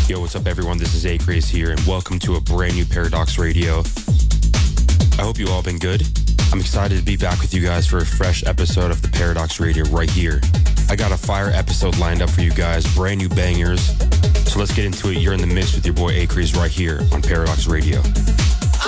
Yo, what's up everyone? This is Acraze here and welcome to a brand new Paradox Radio. I hope you all been good. I'm excited to be back with you guys for a fresh episode of the Paradox Radio right here. I got a fire episode lined up for you guys, brand new bangers. So let's get into it. You're in the mix with your boy Acraze right here on Paradox Radio.